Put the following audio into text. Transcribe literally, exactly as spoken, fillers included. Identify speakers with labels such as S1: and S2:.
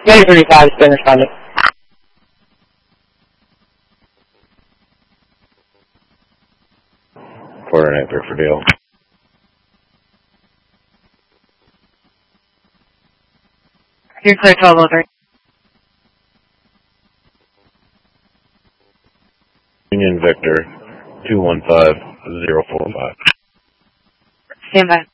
S1: Unit thirty-five has been responded.
S2: Quarter nine three for deal.
S1: You're clear twelve oh three.
S2: Union Victor two one five zero four five.
S1: Stand by.